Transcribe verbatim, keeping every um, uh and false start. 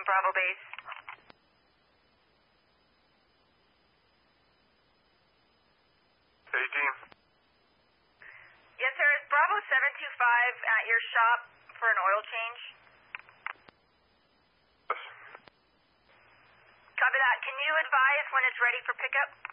Bravo base. eighteen. Yes, sir. Is Bravo seven two five at your shop for an oil change? Yes. Copy that. Can you advise when it's ready for pickup?